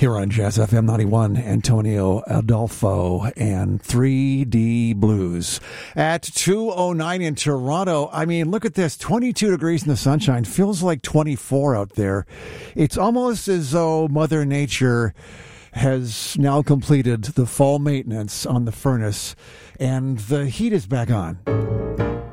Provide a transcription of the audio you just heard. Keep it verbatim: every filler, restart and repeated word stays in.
Here on Jazz F M ninety-one, Antonio Adolfo and three D Blues. At two oh nine in Toronto, I mean, look at this, twenty-two degrees in the sunshine. Feels like twenty-four out there. It's almost as though Mother Nature has now completed the fall maintenance on the furnace and the heat is back on.